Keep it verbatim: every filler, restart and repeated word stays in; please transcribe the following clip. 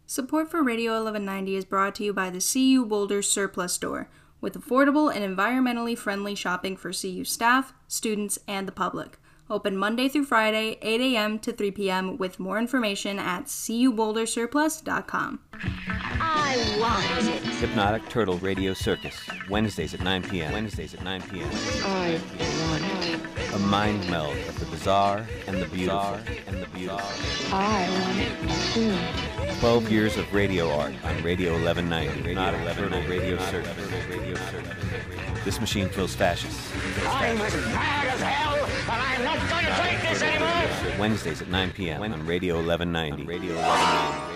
Support for Radio eleven ninety is brought to you by the C U Boulder Surplus Store, with affordable and environmentally friendly shopping for C U staff, students, and the public. Open Monday through Friday, eight a.m. to three p.m. with more information at c u boulder surplus dot com. I want it. Hypnotic Turtle Radio Circus, Wednesdays at nine p.m. Wednesdays at nine p.m. I want it. A mind meld of the bizarre and the beautiful. and the beautiful. I want it too. Twelve years of radio art on Radio eleven ninety. Hypnotic Turtle Radio Circus. Radio Circus. This machine kills fascists. I'm as mad as hell, and I'm not going to take this anymore. Wednesdays at nine p.m. on Radio eleven ninety. Radio eleven ninety.